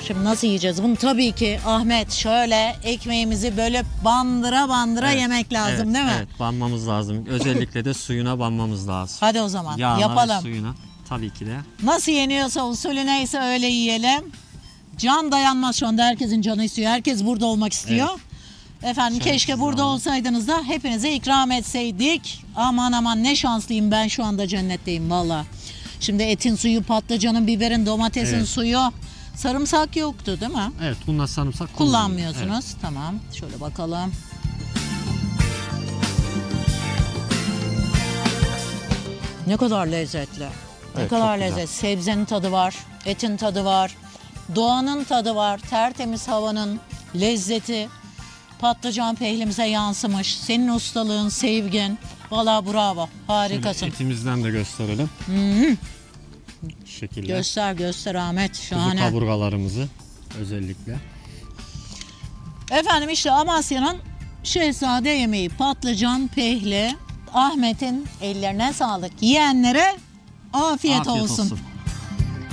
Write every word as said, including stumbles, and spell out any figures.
Şimdi nasıl yiyeceğiz bunu? Tabii ki Ahmet şöyle ekmeğimizi bölüp bandıra bandıra Evet, yemek lazım evet, değil mi? Evet, banmamız lazım. Özellikle de suyuna banmamız lazım. Hadi o zaman Yağına yapalım. ve suyuna tabii ki de. Nasıl yeniyorsa usulü neyse öyle yiyelim. Can dayanmaz şu anda, herkesin canı istiyor. Herkes burada olmak istiyor. Efendim Şöyle keşke siz burada alın. olsaydınız da hepinize ikram etseydik. Aman aman ne şanslıyım ben, şu anda cennetteyim valla. Şimdi etin suyu, patlıcanın, biberin, domatesin Evet. suyu. Sarımsak yoktu değil mi? Evet, bunda sarımsak Kullanmıyorsunuz. Tamam. Şöyle bakalım. Ne kadar lezzetli. Ne Evet, kadar çok güzel. lezzetli. Sebzenin tadı var, etin tadı var, doğanın tadı var, tertemiz havanın lezzeti patlıcan pehlimize yansımış. Senin ustalığın, sevgin. Valla bravo. Harikasın. Şöyle etimizden de gösterelim. Şu şekilde. Göster göster Ahmet. Kuzu Şahane. kaburgalarımızı özellikle. Efendim işte Amasya'nın şehzade yemeği patlıcan pehli. Ahmet'in ellerine sağlık. Yiyenlere afiyet, Afiyet olsun. olsun.